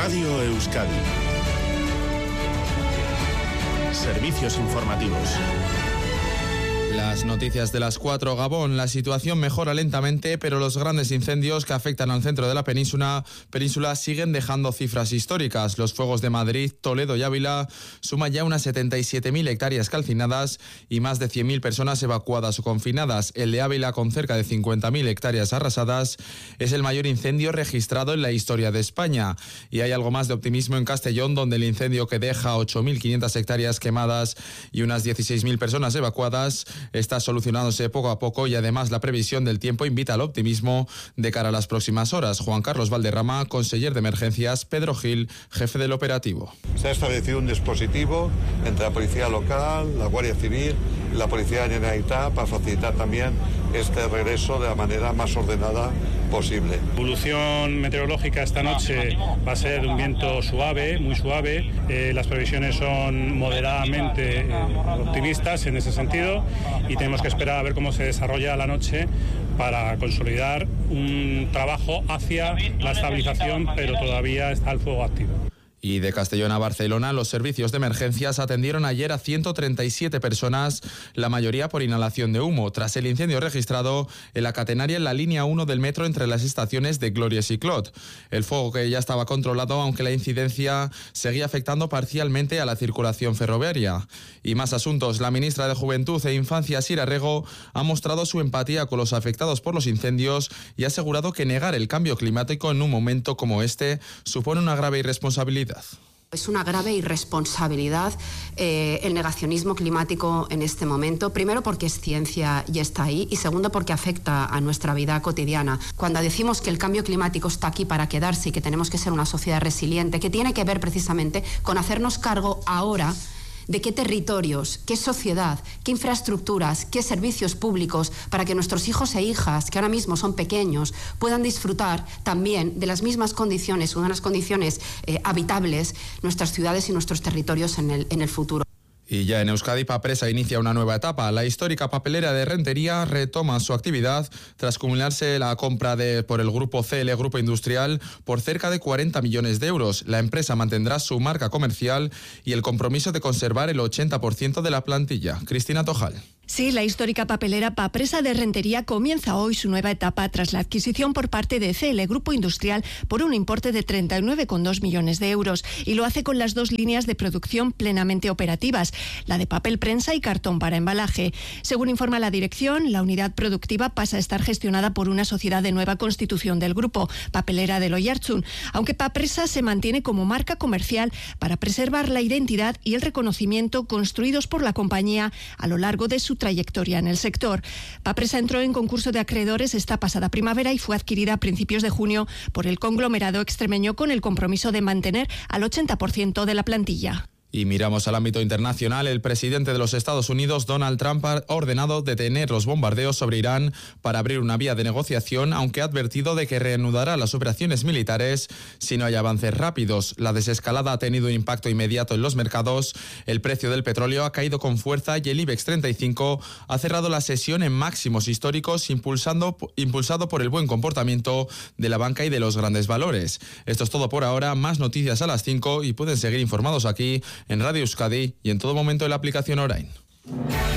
Radio Euskadi. Servicios informativos. Las noticias de las 4. Gabón, la situación mejora lentamente, pero los grandes incendios que afectan al centro de la península siguen dejando cifras históricas. Los fuegos de Madrid, Toledo y Ávila suman ya unas 77.000 hectáreas calcinadas y más de 100.000 personas evacuadas o confinadas. El de Ávila, con cerca de 50.000 hectáreas arrasadas, es el mayor incendio registrado en la historia de España. Y hay algo más de optimismo en Castellón, donde el incendio, que deja 8.500 hectáreas quemadas y unas 16.000 personas evacuadas, está solucionándose poco a poco, y además la previsión del tiempo invita al optimismo de cara a las próximas horas. Juan Carlos Valderrama, conseller de emergencias; Pedro Gil, jefe del operativo. Se ha establecido un dispositivo entre la policía local, la Guardia Civil y la Policía de Generalitat para facilitar también este regreso de la manera más ordenada posible. La evolución meteorológica esta noche va a ser de un viento suave, muy suave. Las previsiones son moderadamente optimistas en ese sentido, y tenemos que esperar a ver cómo se desarrolla la noche para consolidar un trabajo hacia la estabilización, pero todavía está el fuego activo. Y de Castellón a Barcelona, los servicios de emergencias atendieron ayer a 137 personas, la mayoría por inhalación de humo, tras el incendio registrado en la catenaria en la línea 1 del metro entre las estaciones de Glorias y Clot. El fuego, que ya estaba controlado, aunque la incidencia seguía afectando parcialmente a la circulación ferroviaria. Y más asuntos. La ministra de Juventud e Infancia, Sira Rego, ha mostrado su empatía con los afectados por los incendios y ha asegurado que negar el cambio climático en un momento como este supone una grave irresponsabilidad. Es una grave irresponsabilidad el negacionismo climático en este momento, primero porque es ciencia y está ahí, y segundo porque afecta a nuestra vida cotidiana. Cuando decimos que el cambio climático está aquí para quedarse y que tenemos que ser una sociedad resiliente, que tiene que ver precisamente con hacernos cargo ahora de qué territorios, qué sociedad, qué infraestructuras, qué servicios públicos, para que nuestros hijos e hijas, que ahora mismo son pequeños, puedan disfrutar también de las mismas condiciones, unas condiciones habitables, nuestras ciudades y nuestros territorios en el futuro. Y ya en Euskadi, Papresa inicia una nueva etapa. La histórica papelera de Rentería retoma su actividad tras culminarse la compra por el grupo CL, Grupo Industrial, por cerca de 40 millones de euros. La empresa mantendrá su marca comercial y el compromiso de conservar el 80% de la plantilla. Cristina Tojal. Sí, la histórica papelera Papresa de Rentería comienza hoy su nueva etapa tras la adquisición por parte de CL Grupo Industrial por un importe de 39,2 millones de euros, y lo hace con las dos líneas de producción plenamente operativas, la de papel prensa y cartón para embalaje. Según informa la dirección, la unidad productiva pasa a estar gestionada por una sociedad de nueva constitución del grupo, Papelera del Oiartzun, aunque Papresa se mantiene como marca comercial para preservar la identidad y el reconocimiento construidos por la compañía a lo largo de su trayectoria en el sector. Papresa entró en concurso de acreedores esta pasada primavera y fue adquirida a principios de junio por el conglomerado extremeño con el compromiso de mantener al 80% de la plantilla. Y miramos al ámbito internacional. El presidente de los Estados Unidos, Donald Trump, ha ordenado detener los bombardeos sobre Irán para abrir una vía de negociación, aunque ha advertido de que reanudará las operaciones militares si no hay avances rápidos. La desescalada ha tenido un impacto inmediato en los mercados. El precio del petróleo ha caído con fuerza y el IBEX 35 ha cerrado la sesión en máximos históricos, impulsado por el buen comportamiento de la banca y de los grandes valores. Esto es todo por ahora. Más noticias a las 5 y pueden seguir informados aquí en Radio Euskadi y en todo momento en la aplicación Orain.